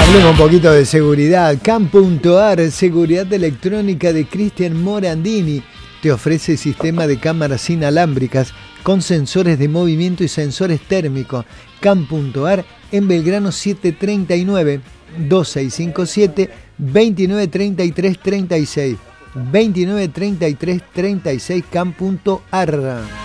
Hablemos un poquito de seguridad. CAM.ar, seguridad electrónica de Cristian Morandini, te ofrece sistema de cámaras inalámbricas con sensores de movimiento y sensores térmicos. CAM.ar en Belgrano 739, 2657 2933 36. 2933 36 CAM.ar.